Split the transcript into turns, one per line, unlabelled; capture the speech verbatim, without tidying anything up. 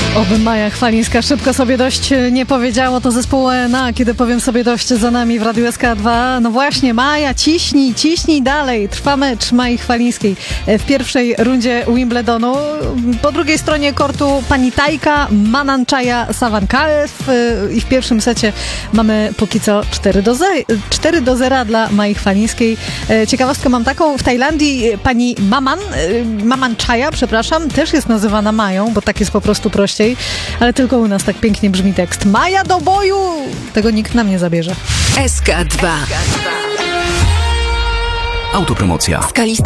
Oby Maja Chwalińska szybko sobie dość nie powiedziało, to zespół O N A, kiedy powiem sobie dość za nami w Radiu S K dwa. No właśnie, Maja, ciśnij, ciśnij dalej. Trwa mecz Mai Chwalińskiej w pierwszej rundzie Wimbledonu. Po drugiej stronie kortu pani Tajka, Mananchaja Sawankaev i w pierwszym secie mamy póki co cztery do zera dla Mai Chwalińskiej. Ciekawostkę mam taką, w Tajlandii pani Maman, Mamanchaja, przepraszam, też jest nazywana Mają, bo tak jest po prostu prościej. Ale tylko u nas tak pięknie brzmi tekst. Maja do boju! Tego nikt nam nie zabierze.
S K dwa.
Autopromocja.
Skalista